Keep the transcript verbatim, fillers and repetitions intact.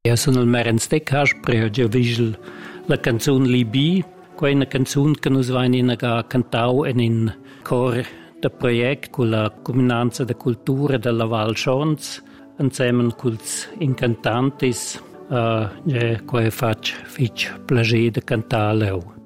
Io sono il Merens de Caspre, ho già visto la canzone Libi, quella è una canzone che noi vengono a cantare in un coro di progetto con la Comunanza di Cultura della Val Schons, insieme con gli incantanti, uh, e qua faccio piacere di cantare.